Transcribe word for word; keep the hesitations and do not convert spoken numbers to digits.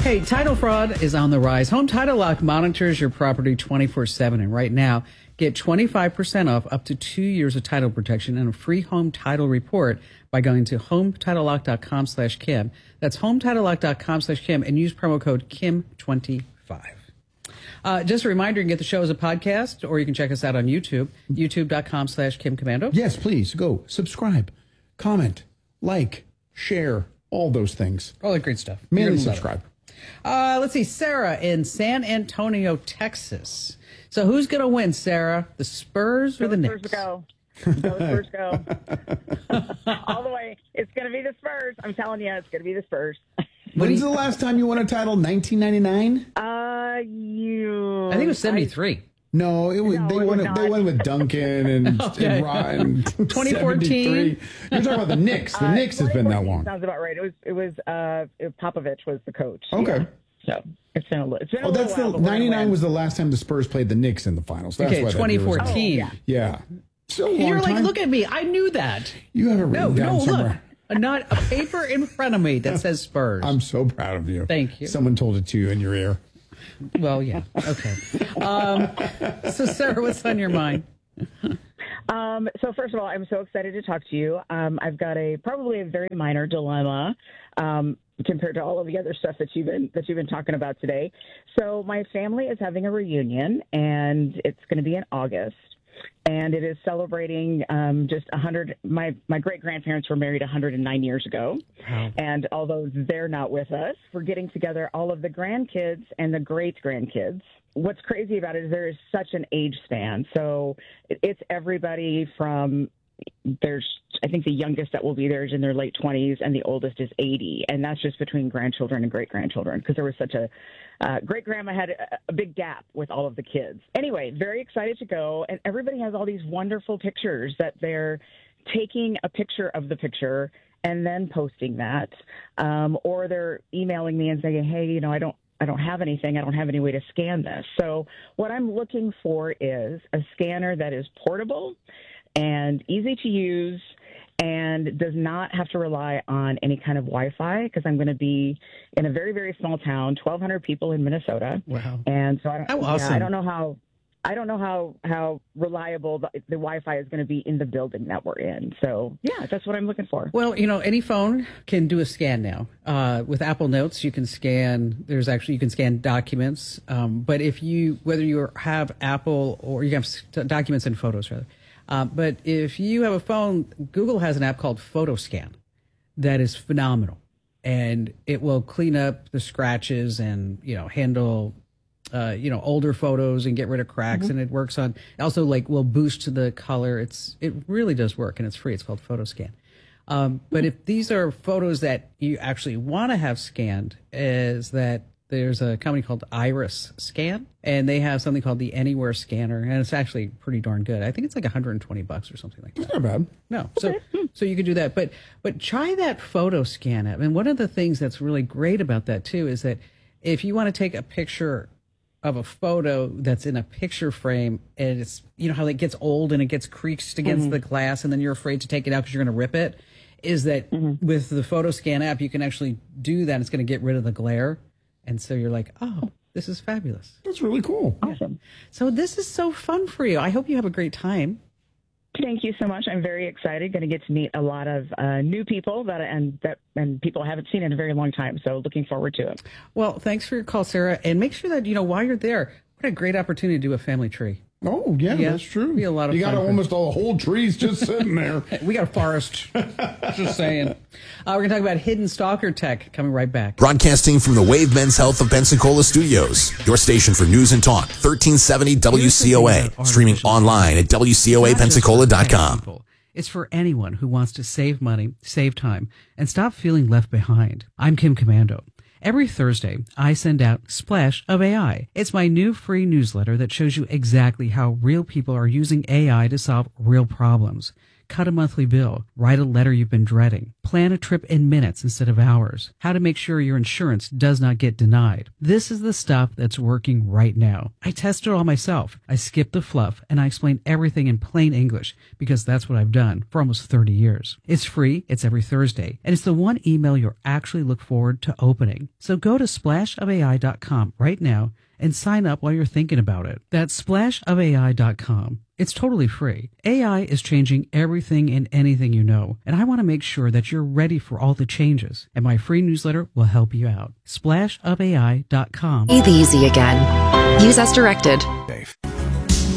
Hey, title fraud is on the rise. Home Title Lock monitors your property twenty-four seven. And right now, get twenty-five percent off up to two years of title protection and a free home title report by going to hometitlelock.com slash Kim. That's hometitlelock.com slash Kim and use promo code Kim twenty-five. Uh, just a reminder, you can get the show as a podcast or you can check us out on YouTube, youtube.com slash Kim Commando. Yes, please go subscribe, comment, like, share, all those things. All that great stuff. Mainly subscribe. Uh, let's see, Sarah in San Antonio, Texas. So who's going to win, Sarah? The Spurs or Go the Spurs Knicks? Go. Go Spurs go. All the way. It's going to be the Spurs. I'm telling you, it's going to be the Spurs. When's the last time you won a title? nineteen ninety-nine? Uh, you. I think it was seventy-three. No, it was, No, they it won. was It, they not. won with Duncan and, Okay. and Ryan. twenty fourteen. You're talking about the Knicks. The Uh, Knicks has been that twenty fourteen long. Sounds about right. It was. It was. Uh, Popovich was the coach. Okay. Yeah. So it's been a little. It's been a Oh, little that's while, the but we're gonna ninety-nine win. was the last time the Spurs played the Knicks in the finals. That's Okay, why that twenty year was- fourteen. Oh, yeah. Yeah. So a long You're like, time. look at me. I knew that. You have it No, written down no, somewhere. look. Not a paper in front of me that says Spurs. I'm so proud of you. Thank you. Someone told it to you in your ear. Well, yeah. Okay. Um, so, Sarah, what's on your mind? Um, so first of all, I'm so excited to talk to you. Um, I've got a probably a very minor dilemma um, compared to all of the other stuff that you've been that you've been talking about today. So my family is having a reunion, and it's going to be in August, and it is celebrating um, just one hundred. My my great grandparents were married one hundred nine years ago, Wow. and although they're not with us, we're getting together all of the grandkids and the great grandkids. What's crazy about it is there is such an age span. So it- it's everybody from there's, I think the youngest that will be there is in their late twenties and the oldest is eighty. And that's just between grandchildren and great grandchildren because there was such a uh, great grandma had a, a big gap with all of the kids. Anyway, very excited to go. And everybody has all these wonderful pictures that they're taking a picture of the picture and then posting that. Um, or they're emailing me and saying, hey, you know, I don't, I don't have anything. I don't have any way to scan this. So what I'm looking for is a scanner that is portable and easy to use and does not have to rely on any kind of Wi-Fi because I'm going to be in a very, very small town, twelve hundred people in Minnesota. Wow. And so I don't, How yeah, awesome. I don't know how, I don't know how, how reliable the, the Wi-Fi is going to be in the building that we're in. So yeah, that's what I'm looking for. Well, you know, any phone can do a scan now. Uh, with Apple Notes, you can scan. There's actually you can scan documents. Um, but if you whether you have Apple or you have s- documents and photos rather, uh, but if you have a phone, Google has an app called PhotoScan that is phenomenal, and it will clean up the scratches and you know handle. Uh, you know, older photos and get rid of cracks, Mm-hmm. and it works on also like will boost the color. It's it really does work, and it's free. It's called PhotoScan. Um, but if these are photos that you actually want to have scanned, is that there's a company called Iris Scan, and they have something called the Anywhere Scanner, and it's actually pretty darn good. I think it's like one hundred twenty bucks or something like that. It's not bad. No, so so you could do that, but but try that photo scan app. And one of the things that's really great about that too is that if you want to take a picture of a photo that's in a picture frame and it's you know how it gets old and it gets creased against Mm-hmm. the glass and then you're afraid to take it out because you're going to rip it, is that Mm-hmm. with the photo scan app you can actually do that. It's going to get rid of the glare, and so you're like, oh, this is fabulous. That's really cool. Awesome. So this is so fun for you. I hope you have a great time. Thank you so much. I'm very excited. Going to get to meet a lot of uh, new people that and that and people I haven't seen in a very long time. So looking forward to it. Well, thanks for your call, Sarah, and make sure that you know while you're there, what a great opportunity to do a family tree. Oh, yeah, Yeah, that's true. be a lot of you got fun for- almost all whole trees just sitting there. We got a forest. Just saying. Uh, we're going to talk about hidden stalker tech coming right back. Broadcasting from the Wave Men's Health of Pensacola studios. Your station for news and talk. thirteen seventy W C O A. Streaming online at W C O A Pensacola dot com. It's for anyone who wants to save money, save time, and stop feeling left behind. I'm Kim Commando. Every Thursday, I send out Splash of A I. It's my new free newsletter that shows you exactly how real people are using A I to solve real problems. cut a monthly bill, write a letter you've been dreading, plan a trip in minutes instead of hours, how to make sure your insurance does not get denied. This is the stuff that's working right now. I tested it all myself. I skipped the fluff and I explained everything in plain English because that's what I've done for almost thirty years. It's free, it's every Thursday, and it's the one email you'll actually look forward to opening. So go to splash of A I dot com right now and sign up while you're thinking about it. That's splash of A I dot com. It's totally free. A I is changing everything and anything you know, and I want to make sure that you're ready for all the changes, and my free newsletter will help you out. splash of A I dot com. Breathe easy again. Use as directed. Dave.